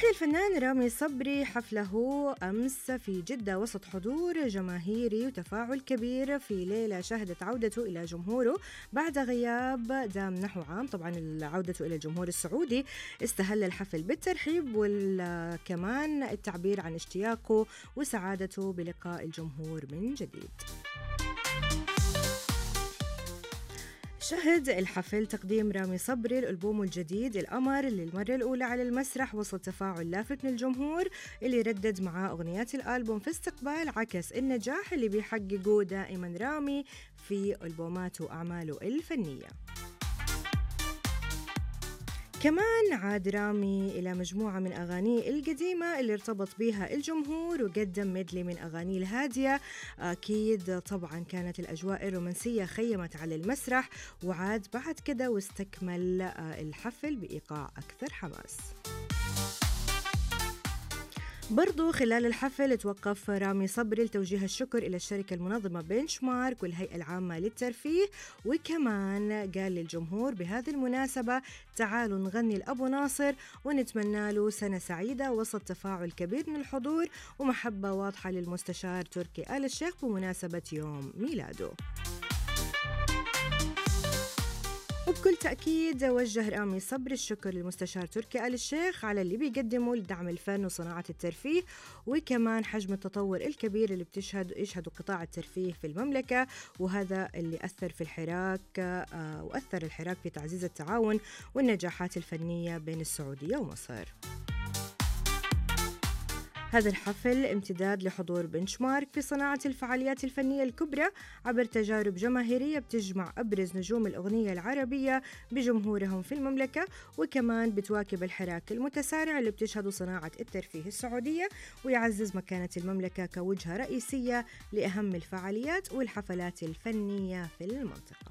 أحيا الفنان رامي صبري حفله أمس في جدة وسط حضور جماهيري وتفاعل كبير في ليلة شهدت عودته إلى جمهوره بعد غياب دام نحو عام. طبعا عودته إلى الجمهور السعودي استهل الحفل بالترحيب وكمان التعبير عن اشتياقه وسعادته بلقاء الجمهور من جديد. شهد الحفل تقديم رامي صبري الألبوم الجديد القمر للمرة الأولى على المسرح وسط تفاعل لافت من الجمهور اللي ردد معاه أغنيات الألبوم في استقبال عكس النجاح اللي بيحققه دائما رامي في ألبوماته وأعماله الفنية. كمان عاد رامي إلى مجموعة من أغانيه القديمة اللي ارتبط بها الجمهور وقدم ميدلي من أغانيه الهادية. أكيد طبعا كانت الأجواء الرومانسية خيمت على المسرح وعاد بعد كده واستكمل الحفل بإيقاع أكثر حماس. برضو خلال الحفل توقف رامي صبري لتوجيه الشكر إلى الشركة المنظمة بنشمارك والهيئة العامة للترفيه، وكمان قال للجمهور بهذه المناسبة تعالوا نغني لأبو ناصر ونتمنى له سنة سعيدة وسط تفاعل كبير من الحضور ومحبة واضحة للمستشار تركي آل الشيخ بمناسبة يوم ميلاده. وبكل تأكيد وجه رامي صبري الشكر للمستشار تركي آل الشيخ على اللي بيقدمه لدعم الفن وصناعة الترفيه وكمان حجم التطور الكبير اللي يشهده قطاع الترفيه في المملكة، وهذا اللي أثر في وأثر الحراك في تعزيز التعاون والنجاحات الفنية بين السعودية ومصر. هذا الحفل امتداد لحضور بنشمارك في صناعة الفعاليات الفنية الكبرى عبر تجارب جماهيرية بتجمع أبرز نجوم الأغنية العربية بجمهورهم في المملكة، وكمان بتواكب الحراك المتسارع اللي بتشهد صناعة الترفيه السعودية ويعزز مكانة المملكة كوجهة رئيسية لأهم الفعاليات والحفلات الفنية في المنطقة.